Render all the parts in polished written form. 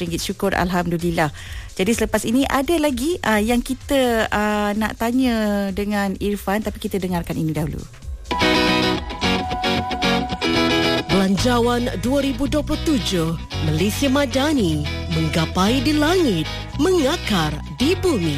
RM15. Syukur Alhamdulillah. Jadi selepas ini ada lagi yang kita nak tanya dengan Irfan, tapi kita dengarkan ini dahulu. Belanjawan 2027, Malaysia Madani menggapai di langit, mengakar di bumi.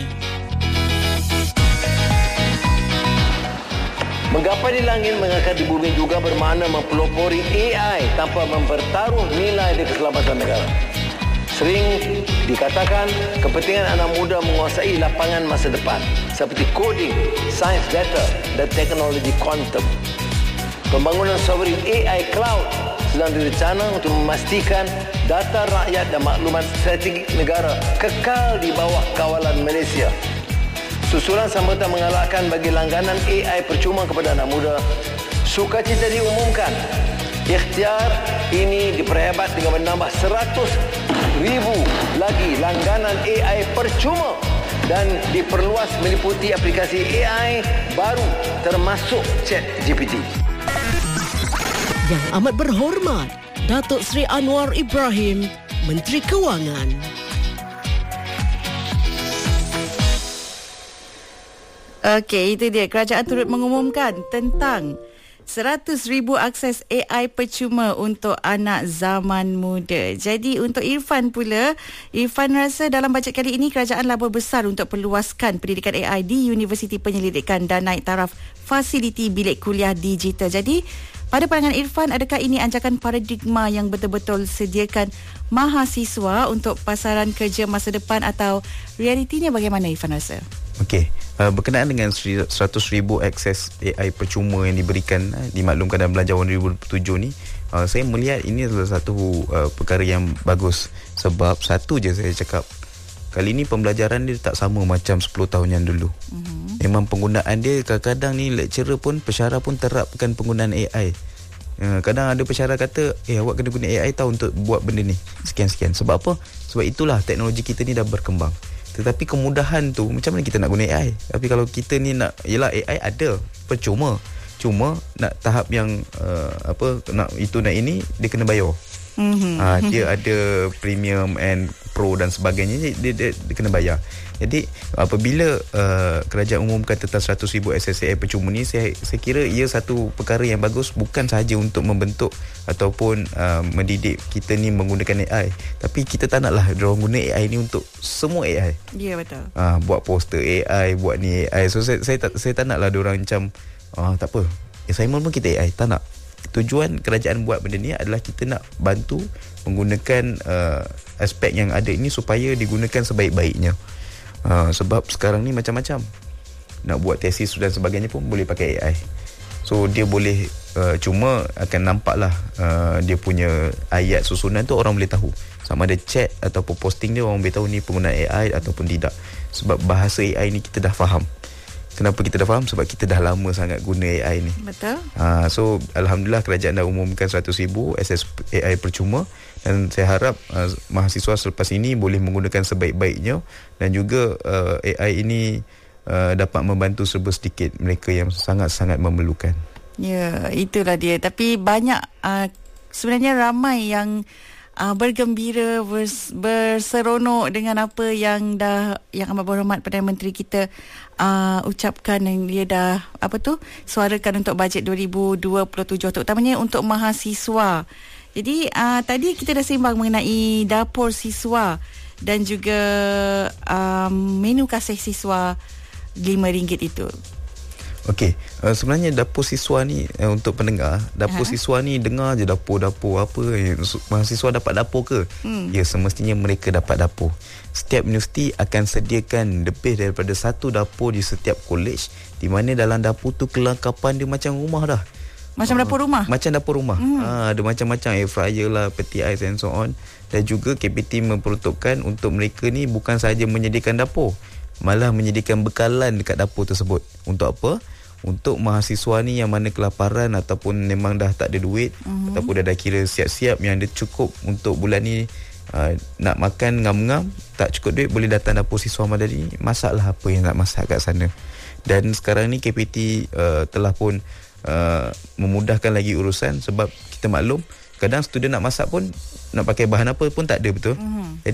Menggapai di langit, mengakar di bumi juga bermakna mempelopori AI tanpa mempertaruh nilai dan keselamatan negara. Sering dikatakan kepentingan anak muda menguasai lapangan masa depan seperti coding, sains data dan teknologi kuantum. Pembangunan sovereign AI cloud sedang direncana untuk memastikan data rakyat dan maklumat strategik negara kekal di bawah kawalan Malaysia. Susulan sambutan mengalahkan bagi langganan AI percuma kepada anak muda, sukacita diumumkan. Ikhtiar ini diperhebat dengan menambah 100,000 lagi langganan AI percuma dan diperluas meliputi aplikasi AI baru termasuk ChatGPT. Yang amat berhormat, Datuk Seri Anwar Ibrahim, Menteri Kewangan. Okey, itu dia. Kerajaan turut mengumumkan tentang 100,000 akses AI percuma untuk anak zaman muda. Jadi untuk Irfan pula, Irfan rasa dalam bajet kali ini kerajaan labur besar untuk perluaskan pendidikan AI di Universiti Penyelidikan dan naik taraf fasiliti bilik kuliah digital. Jadi pada pandangan Irfan, adakah ini anjakan paradigma yang betul-betul sediakan mahasiswa untuk pasaran kerja masa depan atau realitinya bagaimana Irfan rasa? Okey, berkenaan dengan 100,000 akses AI percuma yang diberikan dimaklumkan dalam Belanjawan 2007 ni, saya melihat ini adalah satu perkara yang bagus. Sebab satu je saya cakap, kali ni pembelajaran dia tak sama macam 10 tahun yang dulu. Memang penggunaan dia kadang-kadang ni lecturer pun, pensyarah pun terapkan penggunaan AI. Kadang ada pensyarah kata, awak kena guna AI tahu untuk buat benda ni sekian-sekian. Sebab apa? Sebab itulah teknologi kita ni dah berkembang. Tetapi kemudahan tu, macam mana kita nak guna AI? Tapi kalau kita ni nak, yelah AI ada percuma, cuma nak tahap yang nak itu nak ini, dia kena bayar. Dia ada premium and pro dan sebagainya, dia kena bayar. Jadi apabila kerajaan umumkan tentang 100,000 SSAI percuma ni, saya kira ia satu perkara yang bagus, bukan sahaja untuk membentuk ataupun mendidik kita ni menggunakan AI, tapi kita tak naklah diorang guna AI ni untuk semua AI. Ya, betul. Buat poster AI, buat ni AI. So saya tak naklah diorang macam tak apa, assignment pun kita AI, tak nak. Tujuan kerajaan buat benda ni adalah kita nak bantu menggunakan aspek yang ada ini supaya digunakan sebaik-baiknya. Sebab sekarang ni macam-macam, nak buat tesis dan sebagainya pun boleh pakai AI. So dia boleh cuma akan nampaklah dia punya ayat susunan tu orang boleh tahu sama ada chat ataupun posting dia, orang boleh tahu ni penggunaan AI ataupun tidak. Sebab bahasa AI ni kita dah faham. Kenapa kita dah faham? Sebab kita dah lama sangat guna AI ni. Betul. So Alhamdulillah kerajaan dah umumkan 100,000 akses AI percuma, dan saya harap mahasiswa selepas ini boleh menggunakan sebaik-baiknya, dan juga AI ini dapat membantu serba sedikit mereka yang sangat-sangat memerlukan. Ya, itulah dia. Tapi banyak sebenarnya ramai yang bergembira, berseronok dengan apa yang amat berhormat Perdana Menteri kita ucapkan, yang dia dah suarakan untuk bajet 2027, terutamanya untuk mahasiswa. Jadi tadi kita dah sembang mengenai dapur siswa dan juga menu kasih siswa RM5 itu. Okey, sebenarnya dapur siswa ni untuk pendengar, dapur siswa ni dengar je dapur-dapur apa, mahasiswa dapat dapur ke? Ya, semestinya mereka dapat dapur. Setiap universiti akan sediakan lebih daripada satu dapur di setiap college, di mana dalam dapur tu kelengkapan dia macam rumah dah. Macam dapur rumah? Macam dapur rumah. Ada macam-macam, air fryer lah, peti ais and so on. Dan juga KPT memperuntukkan untuk mereka ni bukan sahaja menyediakan dapur, malah menyediakan bekalan dekat dapur tersebut. Untuk apa? Untuk mahasiswa ni yang mana kelaparan ataupun memang dah tak ada duit, ataupun dah kira siap-siap yang dia cukup untuk bulan ni nak makan ngam-ngam, tak cukup duit, boleh datang dapur siswa Madani, masaklah apa yang nak masak kat sana. Dan sekarang ni KPT telah pun memudahkan lagi urusan, sebab kita maklum kadang student nak masak pun, nak pakai bahan apa pun tak ada, betul.